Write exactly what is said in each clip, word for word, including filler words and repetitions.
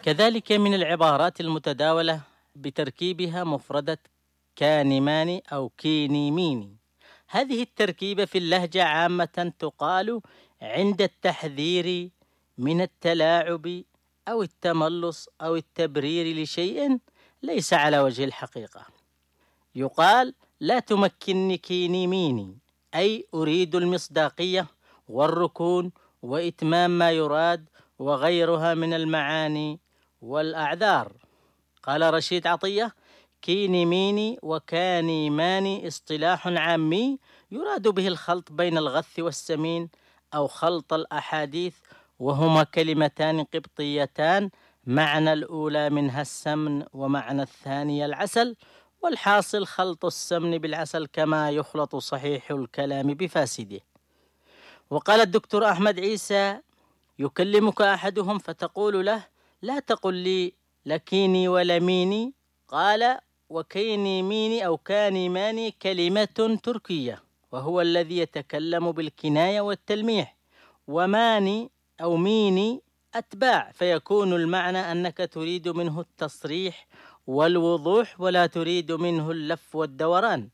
كذلك من العبارات المتداولة بتركيبها مفردة كانمان أو كينيميني. هذه التركيبة في اللهجة عامة تقال عند التحذير من التلاعب أو التملص أو التبرير لشيء ليس على وجه الحقيقة. يقال لا تمكنني كينيميني، أي أريد المصداقية والركون وإتمام ما يراد وغيرها من المعاني والأعذار. قال رشيد عطية: كيني ميني وكاني ماني اصطلاح عامي يراد به الخلط بين الغث والسمين أو خلط الأحاديث، وهما كلمتان قبطيتان معنى الأولى منها السمن ومعنى الثانية العسل، والحاصل خلط السمن بالعسل كما يخلط صحيح الكلام بفاسده. وقال الدكتور أحمد عيسى: يكلمك أحدهم فتقول له: لا تقل لي لكيني ولا ميني. قال: وكيني ميني أو كاني ماني كلمة تركية، وهو الذي يتكلم بالكناية والتلميح، وماني أو ميني أتباع، فيكون المعنى أنك تريد منه التصريح والوضوح ولا تريد منه اللف والدوران.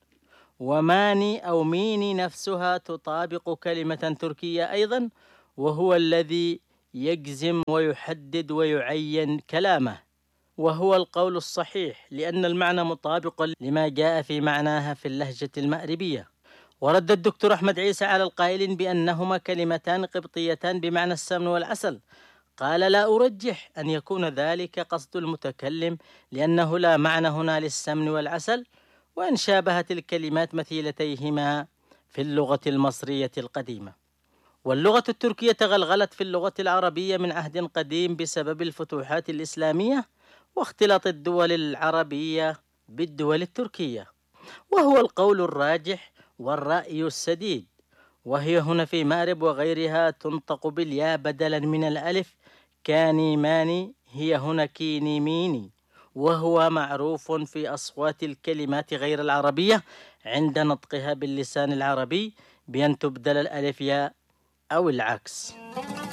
وماني أو ميني نفسها تطابق كلمة تركية أيضا، وهو الذي يجزم ويحدد ويعين كلامه، وهو القول الصحيح لأن المعنى مطابق لما جاء في معناها في اللهجة المأربية. ورد الدكتور أحمد عيسى على القائلين بأنهما كلمتان قبطيتان بمعنى السمن والعسل. قال: لا أرجح أن يكون ذلك قصد المتكلم، لأنه لا معنى هنا للسمن والعسل، وإن شابهت الكلمات مثيلتيهما في اللغة المصرية القديمة. واللغة التركية تغلغلت في اللغة العربية من عهد قديم بسبب الفتوحات الإسلامية واختلاط الدول العربية بالدول التركية، وهو القول الراجح والرأي السديد. وهي هنا في مأرب وغيرها تنطق بالياء بدلا من الألف، كاني ماني هي هنا كيني ميني، وهو معروف في أصوات الكلمات غير العربية عند نطقها باللسان العربي بأن تبدل الألف ياء أو العكس.